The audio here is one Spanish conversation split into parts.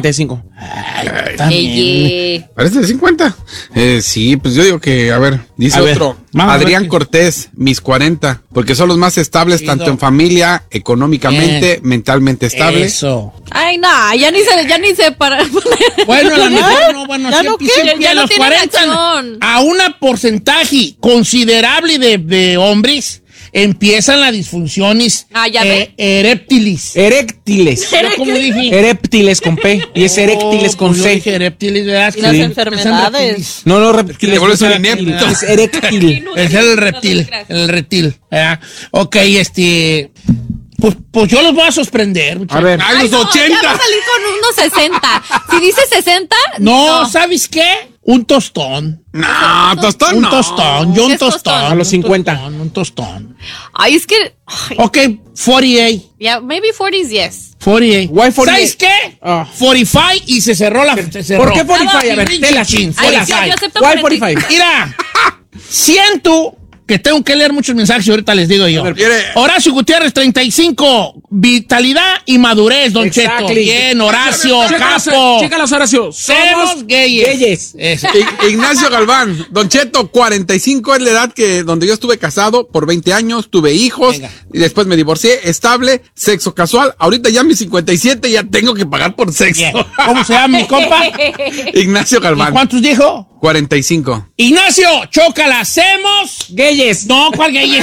35. Parece de 50. Sí, pues yo digo que, a ver, dice otro. Adrián Cortés, mis 40, porque son los más estables, tanto en familia, económicamente, mentalmente estable. Eso. Ay, no, ya ni se para. Bueno, a lo mejor no, bueno, ya no, ya los 40 a un porcentaje considerable de hombres empiezan las disfunciones eréctiles. ¿Cómo dije? Eréctiles con P y es eréctiles con C. Dije eréctiles, ¿verdad? Y las enfermedades. No, reptiles. Es inepto. Es eréctil. Es el reptil. ¿Verdad? Ok, Pues yo los voy a sorprender. A ver. ¡Ay, los 80! Ya va a salir con unos 60. Si dice 60, no. ¿Sabes qué? Un tostón. No, tostón Un no. tostón. Yo un tostón. A los 50. Un tostón. Ay, es que... Ok, 48. Yeah, maybe 40s, yes. 48. Why 48? ¿Sabes qué? 45 y se cerró la... ¿Por qué 45? A ver, tela chin. Ay, yo acepto Why 45. 45? Mira, siento que tengo que leer muchos mensajes y ahorita les digo yo. Horacio Gutiérrez, 35. Vitalidad y madurez, Don Cheto. Bien, Horacio, capo. Chécalos, Horacio. Somos gayes. Eso. Ignacio Galván, Don Cheto, 45 es la edad donde yo estuve casado por 20 años, tuve hijos, y después me divorcié, estable, sexo casual. Ahorita ya mis 57 ya tengo que pagar por sexo. Bien. ¿Cómo se llama mi compa? Ignacio Galván. ¿Y cuántos dijo? 45. Ignacio, chócala, hacemos Gayes. No, ¿cuál gayes?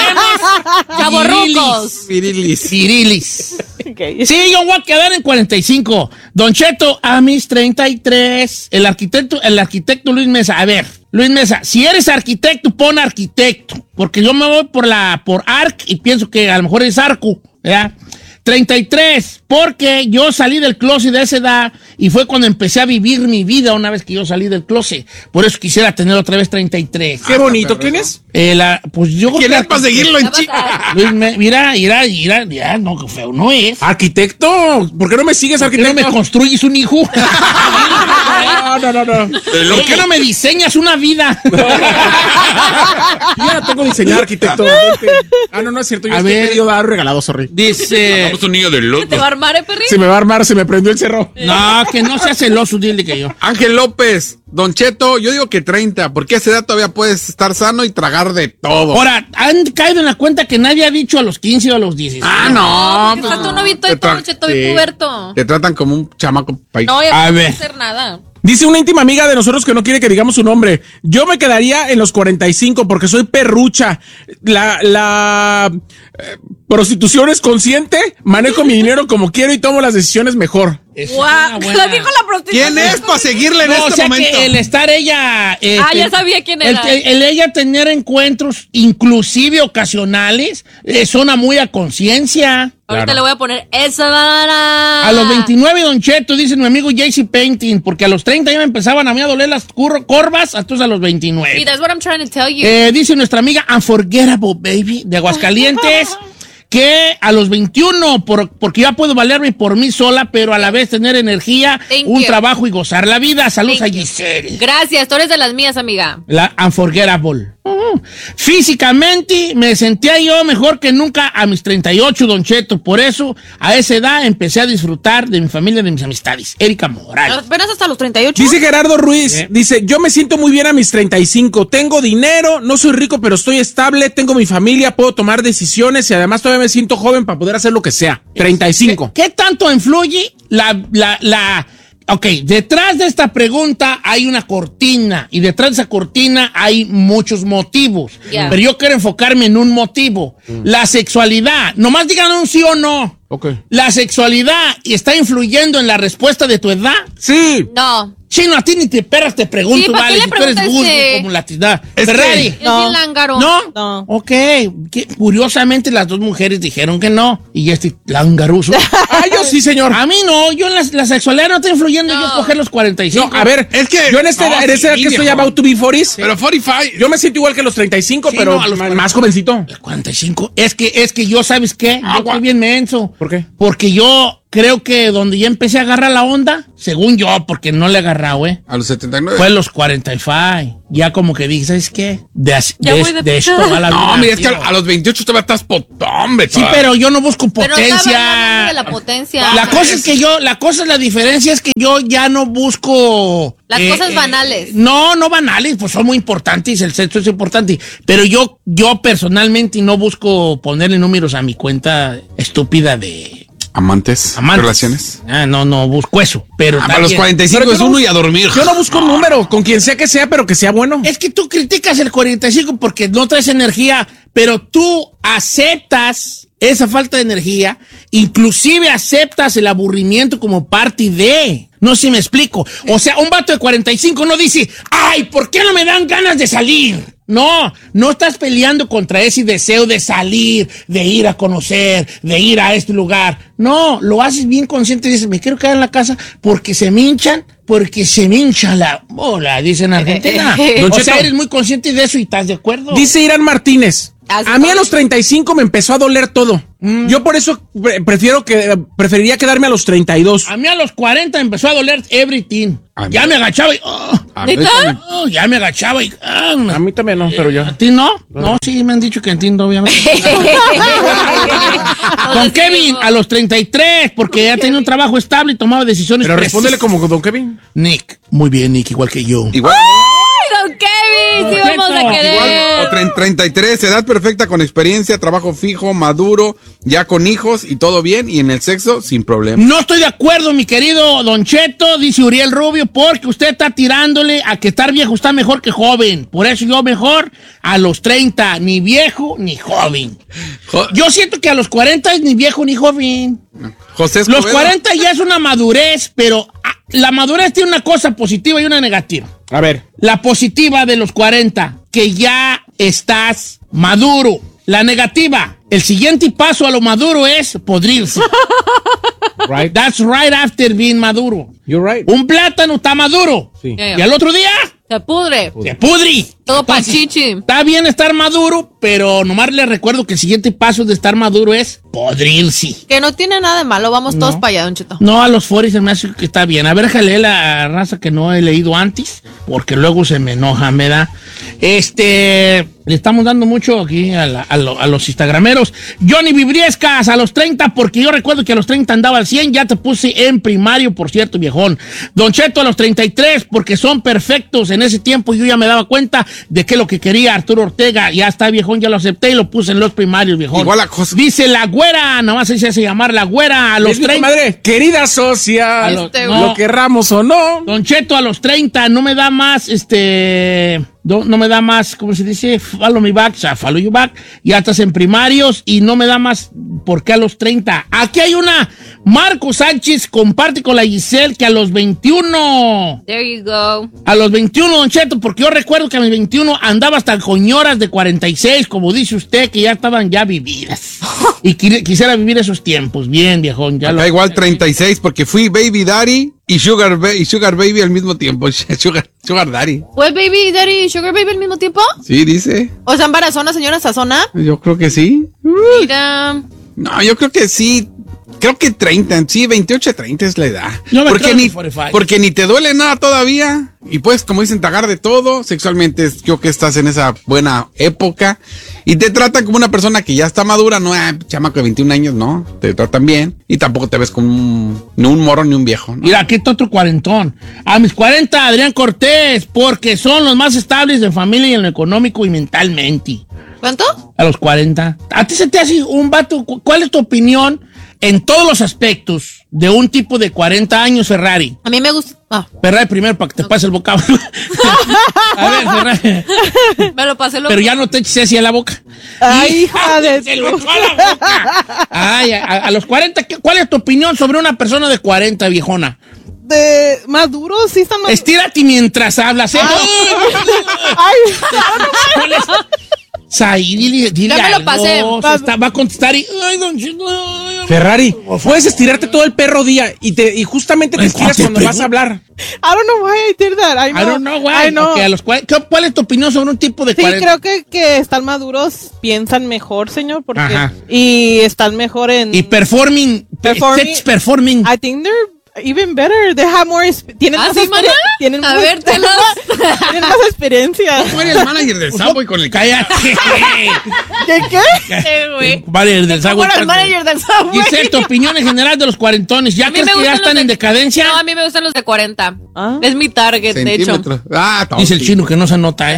Chavorrucos. Virilis. Sí, yo voy a quedar en 45. Don Cheto, a mis 33. El arquitecto Luis Mesa. A ver, Luis Mesa, si eres arquitecto, pon arquitecto. Porque yo me voy por arc y pienso que a lo mejor es arco, ¿verdad? 33, porque yo salí del closet de esa edad y fue cuando empecé a vivir mi vida una vez que yo salí del closet. Por eso quisiera tener otra vez 33. Qué bonito. ¿Quién es? Pues yo ¿Quién es para seguirlo en chica? Mira, no, que feo no es. ¿Arquitecto? ¿Por qué no me sigues, ¿Por qué arquitecto? no me construyes un hijo? No. ¿Por qué no me diseñas una vida? Yo ya tengo diseñado, arquitecto. No es cierto. Yo estoy medio dar regalado, sorry. Dice... Somos un niño del loco. ¿Te va a armar, perrín? Se me va a armar, se me prendió el cerro. No, que no sea celoso, dile que yo. Ángel López, Don Cheto, yo digo que 30, porque a esa edad todavía puedes estar sano y tragar de todo. Ahora, han caído en la cuenta que nadie ha dicho a los 15 o a los 16. No. Porque falta un novito y todo, Cheto, y puberto. Te tratan como un chamaco país. No, ya A no ver. puedo hacer nada. Dice una íntima amiga de nosotros que no quiere que digamos su nombre. Yo me quedaría en los 45 porque soy perrucha. La prostitución es consciente, manejo mi dinero como quiero y tomo las decisiones mejor. Guau, lo dijo la prostitución. ¿Quién es para seguirle en No, este o sea momento? que el estar ella... ya sabía quién era. El ella tener encuentros, inclusive ocasionales, suena muy a conciencia. Ahorita le voy a poner esa. A los 29, Don Cheto, dice mi amigo JC Painting, porque a los 30 ya me empezaban a mí a doler las corvas, entonces a los 29. See, that's what I'm trying to tell you. Dice nuestra amiga Unforgettable Baby de Aguascalientes que a los 21, porque ya puedo valerme por mí sola, pero a la vez tener energía, un trabajo y gozar la vida. Saludos a Giselle. Gracias, tú eres de las mías, amiga. La Unforgettable. Físicamente me sentía yo mejor que nunca a mis 38, Don Cheto. Por eso, a esa edad empecé a disfrutar de mi familia, de mis amistades. Erika Morales. ¿Apenas hasta los 38? Dice Gerardo Ruiz, dice, yo me siento muy bien a mis 35. Tengo dinero, no soy rico, pero estoy estable, tengo mi familia, puedo tomar decisiones y además todavía me siento joven para poder hacer lo que sea. 35. ¿Qué tanto influye Ok, detrás de esta pregunta hay una cortina y detrás de esa cortina hay muchos motivos. Yeah. Pero yo quiero enfocarme en un motivo. La sexualidad. Nomás digan un sí o no. Ok. ¿La sexualidad está influyendo en la respuesta de tu edad? Sí. No. Chino, a ti ni te perras te pregunto, Sí, ¿para vale, qué le si tú eres preguntas, Google como latina. Ferrari. Es bien lángaro. ¿No? Ok. Curiosamente las dos mujeres dijeron que no. Y este langaruso. Yo sí, señor. A mí no, yo la sexualidad no está influyendo yo coger los 45. No, a ver, es que yo en esta edad que estoy about to be 40s. Pero 45. Yo me siento igual que los 35, Sí, pero no, a los más jovencito. Los 45. Es que yo, ¿sabes qué? Yo estoy bien menso. ¿Por qué? Porque yo creo que donde ya empecé a agarrar la onda, según yo, porque no le he agarrado, A los 79. fue a los 45. Ya como que dije, ¿sabes qué? De esto va la vida. No, mira, es que a los 28 todavía estás hombre. Sí, pero yo no busco Pero potencia. estaba hablando de la potencia. La diferencia es que yo ya no busco... Las cosas banales. No banales, pues son muy importantes, el sexo es importante, pero yo personalmente no busco ponerle números a mi cuenta estúpida de... Amantes. Relaciones. No busco eso, pero a los 45 es uno y a dormir. Yo no busco un número, con quien sea que sea, pero que sea bueno. Es que tú criticas el 45 porque no traes energía, pero tú aceptas esa falta de energía, inclusive aceptas el aburrimiento como parte de... No sé si me explico. O sea, un vato de 45 no dice, ay, ¿por qué no me dan ganas de salir? No estás peleando contra ese deseo de salir, de ir a conocer, de ir a este lugar. No, lo haces bien consciente y dices, me quiero quedar en la casa porque se me hincha la bola, dicen en Argentina. O sea, eres muy consciente de eso y estás de acuerdo. Dice Irán Martínez, a mí a los 35 me empezó a doler todo. Yo por eso preferiría quedarme a los 32. A mí a los 40 empezó a doler everything. Ya me agachaba y... ya me agachaba y... a mí también no, pero yo. ¿A ti no? No, sí, me han dicho que entiendo, obviamente. Don Kevin, a los 33, porque ya tenía un trabajo estable y tomaba decisiones. Pero respóndele como Don Kevin. Nick, muy bien, Nick, igual que yo. Igual. Don Kevin, sí vamos a querer. Igual, o 33, edad perfecta, con experiencia, trabajo fijo, maduro, ya con hijos y todo bien, y en el sexo sin problema. No estoy de acuerdo, mi querido Don Cheto, dice Uriel Rubio, porque usted está tirándole a que estar viejo está mejor que joven. Por eso yo mejor a los 30, ni viejo ni joven. Yo siento que a los 40 es ni viejo ni joven. José Escobedo. Los 40 ya es una madurez, pero la madurez tiene una cosa positiva y una negativa. A ver. La positiva de los 40, que ya estás maduro. La negativa, el siguiente paso a lo maduro es podrirse. Right. That's right after being maduro. You're right. Un plátano está maduro. Sí. Y al otro día Se pudre. se pudri. Todo Entonces, pachichi. está bien estar maduro, pero nomás le recuerdo que el siguiente paso de estar maduro es podrirse. Que no tiene nada de malo. Vamos todos para allá, Don Cheto. No, a los 40 se me hace que está bien. A ver, déjale la raza que no he leído antes, porque luego se me enoja, me da. Le estamos dando mucho aquí a los instagrameros. Johnny Vibriescas, a los 30, porque yo recuerdo que a los 30 andaba al 100, ya te puse en primario, por cierto, viejón. Don Cheto, a los 33, porque son perfectos. En ese tiempo yo ya me daba cuenta de que lo que quería Arturo Ortega, ya está, viejón, ya lo acepté y lo puse en los primarios, viejón. Igual la cosa. Dice la güera, nomás se hace llamar la güera, a los 30. Madre, querida socia, lo querramos o no. Don Cheto, a los 30 no me da más, no me da más, ¿cómo se dice? Follow me back, o sea, follow you back. Ya estás en primarios y no me da más, ¿por qué a los 30? Aquí hay una, Marco Sánchez comparte con la Giselle que a los 21. There you go. A los 21, Don Cheto, porque yo recuerdo que a mis 21 andaba hasta con señoras de 46, como dice usted, que ya estaban ya vividas. Y quisiera vivir esos tiempos. Bien, viejón. Ya Acá igual 36, porque fui baby daddy y sugar baby al mismo tiempo. Sugar daddy. ¿Fue baby daddy y sugar baby al mismo tiempo? Sí, dice. ¿O sea, embarazó una señora sazona? Yo creo que sí. Mira. No, yo creo que sí. Creo que 30, sí, 28 a 30 es la edad. Yo me porque, creo ni, que 45. porque ni te duele nada todavía. Y pues, como dicen, tragar de todo. Sexualmente, creo que estás en esa buena época. Y te tratan como una persona que ya está madura. No, chamaco de 21 años, no. Te tratan bien. Y tampoco te ves como ni un morro ni un viejo, ¿no? Mira, aquí está otro cuarentón. A mis 40, Adrián Cortés, porque son los más estables en familia y en lo económico y mentalmente. ¿Cuánto? A los 40. ¿A ti se te hace un vato? ¿Cuál es tu opinión en todos los aspectos de un tipo de 40 años, Ferrari? A mí me gusta. Ferrari primero para que te pase el vocablo. A ver, Ferrari. Me lo pasé Pero ya no te eches así a la boca. Ay, hija de Se lo echó a la boca. Ay, a los 40, ¿cuál es tu opinión sobre una persona de 40, viejona? De más duro, sí están más. Estírate mientras hablas, ¿eh? Ay, Saí, dile Ya me lo algo. pasé. Va a contestar y... Ay, Don Cheto, ay, Ferrari, puedes estirarte todo el perro día y justamente te estiras cuando vas a hablar. I don't know why I did that. I don't know, güey. I know. Okay, ¿cuál es tu opinión sobre un tipo de Sí, 40? creo que están maduros, piensan mejor, señor, porque Ajá. y están mejor en... Y performing. I think they're even better. They have more... Tienen ¿Ah, más sí, mana? tienen A más- ver, telas. tienen más experiencia. Tú eres el manager del Subway con el Cállate. ¿Qué? Güey. Manager del Como Subway. el manager del Subway. Giselle, tu opinión en general de los cuarentones. ¿Ya A mí crees me que ya gustan están los en de- decadencia? No, a mí me gustan los de 40. Ah. Es mi target, de hecho. centímetros. Ah, Dice el chino que no se nota, ¿eh?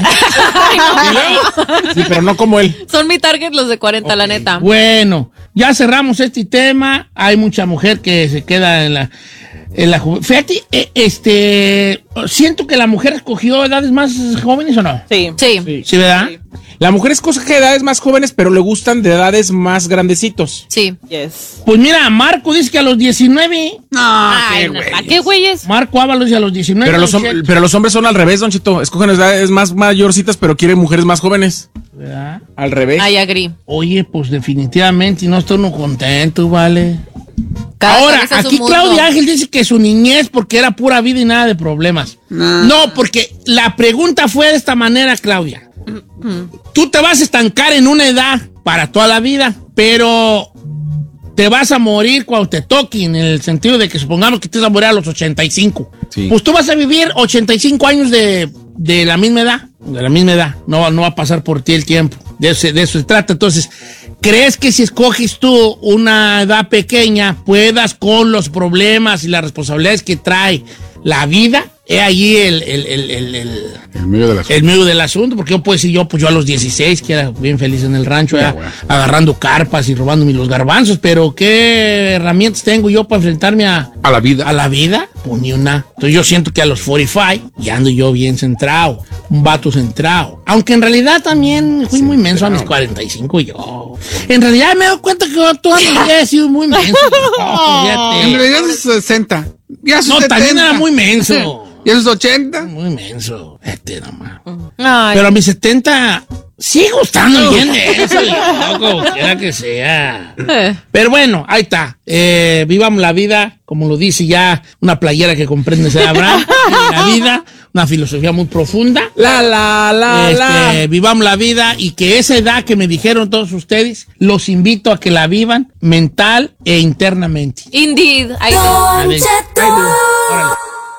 Sí, pero no como él. Son mi target los de 40, la neta. Bueno, ya cerramos este tema. Hay mucha mujer que se queda en la juventud. Fíjate, siento que la mujer escogió edades más jóvenes, ¿o no? Sí. Sí, ¿Sí, verdad? Sí. La mujer escoge edades más jóvenes, pero le gustan de edades más grandecitos. sí. Yes. Pues mira, Marco dice que a los 19. No, Ay, qué no, güey. ¿a qué güeyes? Marco Ábalos dice a los 19. Pero los hombres son al revés, Don Cheto. Escogen edades más mayorcitas, pero quieren mujeres más jóvenes. ¿Verdad? Al revés. Ay, agree. Oye, pues definitivamente y no estoy uno contento, ¿vale? Cada Ahora, cabeza es un aquí mundo. Claudia Ángel dice que su niñez porque era pura vida y nada de problemas. No, porque la pregunta fue de esta manera, Claudia. Tú te vas a estancar en una edad para toda la vida, pero te vas a morir cuando te toque, en el sentido de que supongamos que te vas a morir a los 85. Sí. Pues tú vas a vivir 85 años de la misma edad. De la misma edad. No va a pasar por ti el tiempo. De eso se trata. Entonces, ¿crees que si escoges tú una edad pequeña, puedas con los problemas y las responsabilidades que trae la vida? He allí el medio de las... el medio del asunto, porque yo puedo decir yo a los 16, que era bien feliz en el rancho, agarrando carpas y robándome los garbanzos, pero ¿qué herramientas tengo yo para enfrentarme a A la vida. la vida? Pues ni una. Entonces yo siento que a los 45 ya ando yo bien centrado, un vato centrado. Aunque en realidad también fui muy menso a mis 45 yo. En realidad me he dado cuenta que toda mi vida he sido muy menso. Fíjate. En realidad es 60. Ya sus No, 70. también era muy menso. Y a sus 80. Muy menso. Nomás. Ay, Pero a mis 70 sigo estando bien menso, como quiera que sea. Pero bueno, ahí está. Vivamos la vida, como lo dice ya una playera que comprende se Abraham. La vida, una filosofía muy profunda. Vivamos la vida y que esa edad que me dijeron todos ustedes, los invito a que la vivan mental e internamente. Indeed, I do. Órale. Órale.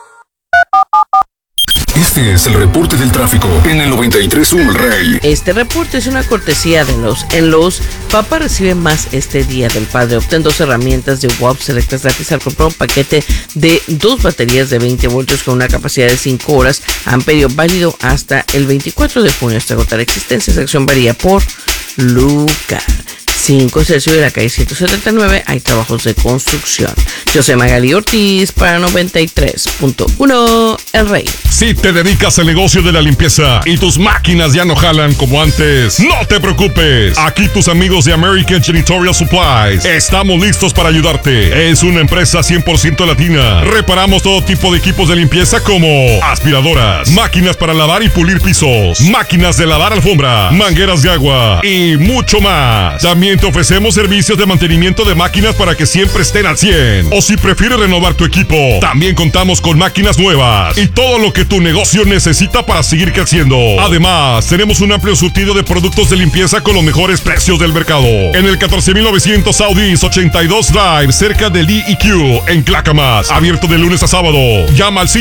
Este es el reporte del tráfico en el 93.1 El Rey. Este reporte es una cortesía de Lowe's. En Lowe's, papá recibe más este día del padre. Obtén 2 herramientas de WAP selectas gratis al comprar un paquete de 2 baterías de 20 voltios con una capacidad de 5 horas. Amperio válido hasta el 24 de junio hasta agotar existencia. Sección varía por lugar. 5 Celsius de la calle 179, hay trabajos de construcción. José Magali Ortiz para 93.1 El Rey. Si te dedicas al negocio de la limpieza y tus máquinas ya no jalan como antes, no te preocupes. Aquí tus amigos de American Janitorial Supplies estamos listos para ayudarte. Es una empresa 100% latina. Reparamos todo tipo de equipos de limpieza como aspiradoras, máquinas para lavar y pulir pisos, máquinas de lavar alfombra, mangueras de agua y mucho más. También te ofrecemos servicios de mantenimiento de máquinas para que siempre estén al 100. O si prefieres renovar tu equipo, también contamos con máquinas nuevas y todo lo que tu negocio necesita para seguir creciendo. Además, tenemos un amplio surtido de productos de limpieza con los mejores precios del mercado. En el 14900 Southeast 82 Drive, cerca del DEQ, en Clackamas. Abierto de lunes a sábado. Llama al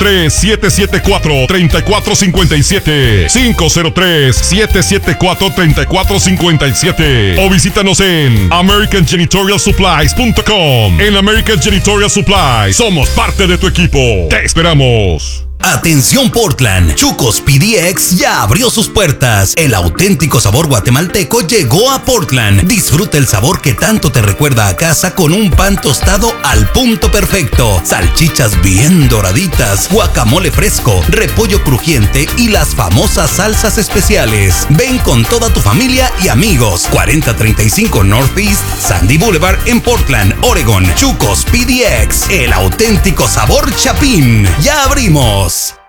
503-774-3457. 503-774-3457. O visítanos en AmericanJanitorialSupplies.com. En American Janitorial Supplies somos parte de tu equipo. Te esperamos. Atención Portland, Chucos PDX ya abrió sus puertas. El auténtico sabor guatemalteco llegó a Portland. Disfruta el sabor que tanto te recuerda a casa con un pan tostado al punto perfecto, salchichas bien doraditas, guacamole fresco, repollo crujiente y las famosas salsas especiales. Ven con toda tu familia y amigos. 4035 Northeast Sandy Boulevard en Portland, Oregon. Chucos PDX, el auténtico sabor chapín. Ya abrimos.